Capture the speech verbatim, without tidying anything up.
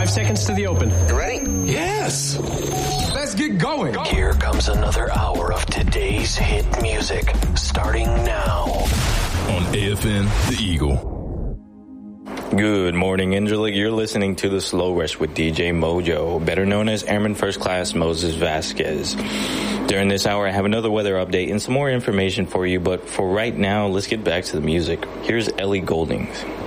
Five seconds to the open. You ready? Yes. Let's get going. Go. Here comes another hour of today's hit music, starting now. On A F N, The Eagle. Good morning, Angelique. You're listening to The Slow Rush with D J Mojo, better known as Airman First Class Moses Vasquez. During this hour, I have another weather update and some more information for you, but for right now, let's get back to the music. Here's Ellie Goulding.